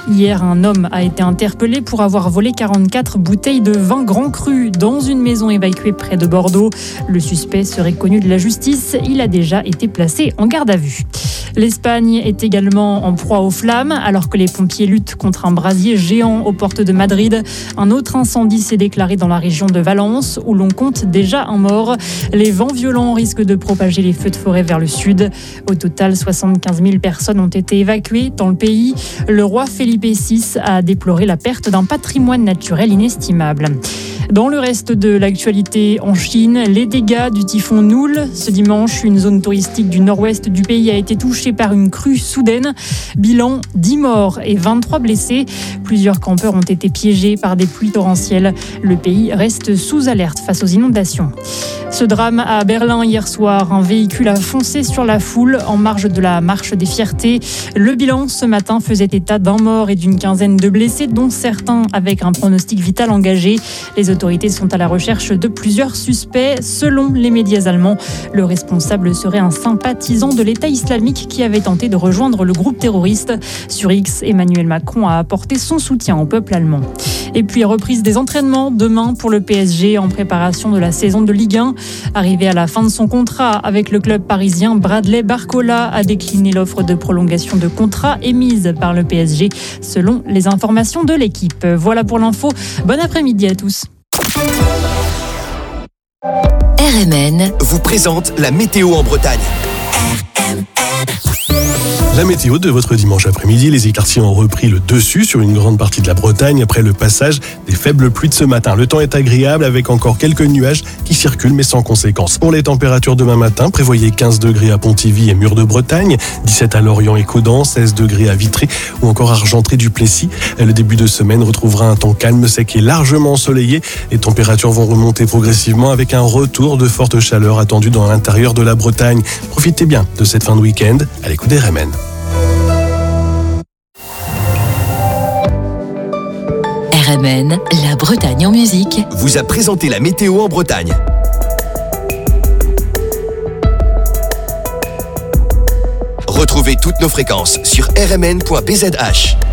Hier, un homme a été interpellé pour avoir volé 44 bouteilles de vin grand cru dans une maison évacuée près de Bordeaux. Le suspect serait connu de la justice. Il a déjà été placé en garde à vue. L'Espagne est également en proie aux flammes alors que les pompiers luttent contre un brasier géant aux portes de Madrid. Un autre incendie s'est déclaré dans la région de Valence où l'on compte déjà un mort. Les vents violents risquent de propager les feux de forêt vers le sud. Au total, 75 000 personnes ont été évacuées dans le pays. Le roi Felipe VI a déploré la perte d'un patrimoine naturel inestimable. Dans le reste de l'actualité en Chine, les dégâts du typhon Noul. Ce dimanche, une zone touristique du nord-ouest du pays a été touchée par une crue soudaine. Bilan 10 morts et 23 blessés. Plusieurs campeurs ont été piégés par des pluies torrentielles. Le pays reste sous alerte face aux inondations. Ce drame à Berlin hier soir, un véhicule a foncé sur la foule en marge de la marche des fiertés. Le bilan ce matin faisait état d'un mort et d'une quinzaine de blessés, dont certains avec un pronostic vital engagé. Les autorités sont à la recherche de plusieurs suspects. Selon les médias allemands, le responsable serait un sympathisant de l'État islamique qui avait tenté de rejoindre le groupe terroriste. Sur X, Emmanuel Macron a apporté son soutien au peuple allemand. Et puis reprise des entraînements demain pour le PSG en préparation de la saison de Ligue 1. Arrivé à la fin de son contrat avec le club parisien, Bradley Barcola a décliné l'offre de prolongation de contrat émise par le PSG selon les informations de l'équipe. Voilà pour l'info. Bon après-midi à tous. RMN vous présente la météo en Bretagne. La météo de votre dimanche après-midi, les écartiers ont repris le dessus sur une grande partie de la Bretagne après le passage des faibles pluies de ce matin. Le temps est agréable avec encore quelques nuages qui circulent mais sans conséquence. Pour les températures demain matin, prévoyez 15 degrés à Pontivy et Mur de Bretagne, 17 à Lorient et Caudan, 16 degrés à Vitré ou encore Argentré du Plessis. Le début de semaine retrouvera un temps calme, sec et largement ensoleillé. Les températures vont remonter progressivement avec un retour de forte chaleur attendu dans l'intérieur de la Bretagne. Profitez bien de cette fin de week-end à l'écoute des RMN. RMN, la Bretagne en musique, vous a présenté la météo en Bretagne. Retrouvez toutes nos fréquences sur rmn.bzh.